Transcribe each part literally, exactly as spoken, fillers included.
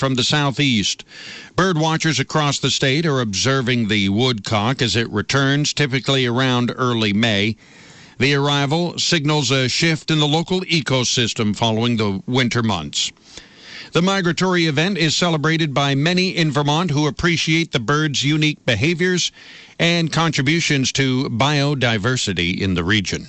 from the southeast. Bird watchers across the state are observing the woodcock as it returns, typically around early May. The arrival signals a shift in the local ecosystem following the winter months. The migratory event is celebrated by many in Vermont who appreciate the bird's unique behaviors and contributions to biodiversity in the region.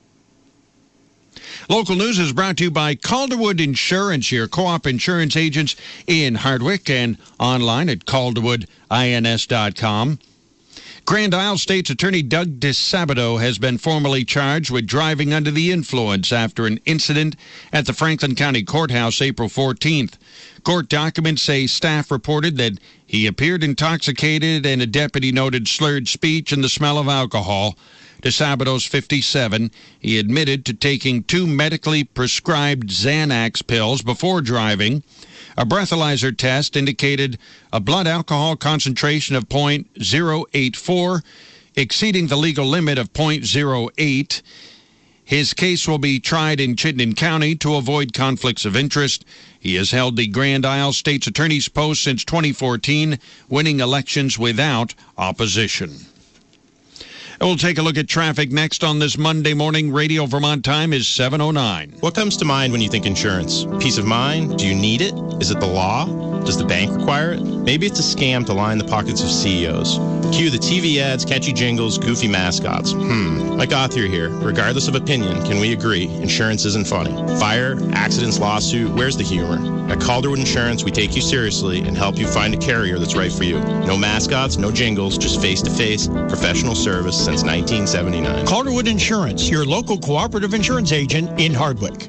Local news is brought to you by Calderwood Insurance, your co-op insurance agents in Hardwick and online at calderwood ins dot com. Grand Isle State's Attorney Doug DeSabato has been formally charged with driving under the influence after an incident at the Franklin County Courthouse April fourteenth. Court documents say staff reported that he appeared intoxicated and a deputy noted slurred speech and the smell of alcohol. DeSabato's fifty-seven. He admitted to taking two medically prescribed Xanax pills before driving. A breathalyzer test indicated a blood alcohol concentration of point zero eight four, exceeding the legal limit of point zero eight. His case will be tried in Chittenden County to avoid conflicts of interest. He has held the Grand Isle State's Attorney's post since twenty fourteen, winning elections without opposition. We'll take a look at traffic next on this Monday morning. Radio Vermont time is seven oh nine. What comes to mind when you think insurance? Peace of mind? Do you need it? Is it the law? Does the bank require it? Maybe it's a scam to line the pockets of C E Os. Cue the T V ads, catchy jingles, goofy mascots. Hmm. Like Author here. Regardless of opinion, can we agree? Insurance isn't funny. Fire, accidents, lawsuit, where's the humor? At Calderwood Insurance, we take you seriously and help you find a carrier that's right for you. No mascots, no jingles, just face-to-face professional service since nineteen seventy-nine. Calderwood Insurance, your local cooperative insurance agent in Hardwick.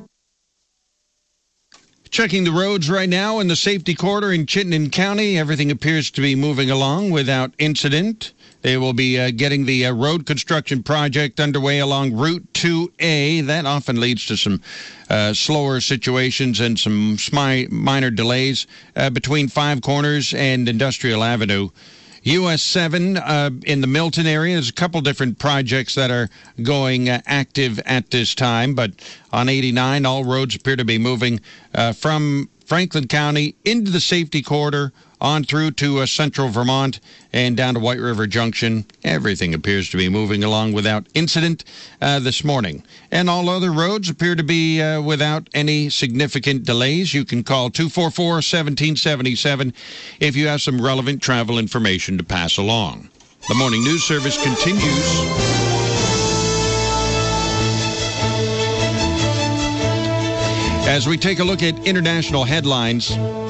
Checking the roads right now in the safety corridor in Chittenden County. Everything appears to be moving along without incident. They will be uh, getting the uh, road construction project underway along Route two A. That often leads to some uh, slower situations and some smi- minor delays uh, between Five Corners and Industrial Avenue. U S seven uh, in the Milton area. There's a couple different projects that are going uh, active at this time, but on eighty-nine, all roads appear to be moving uh, from Franklin County into the safety corridor, on through to uh, central Vermont and down to White River Junction. Everything appears to be moving along without incident uh, this morning. And all other roads appear to be uh, without any significant delays. You can call two four four, one seven seven seven if you have some relevant travel information to pass along. The morning news service continues. As we take a look at international headlines,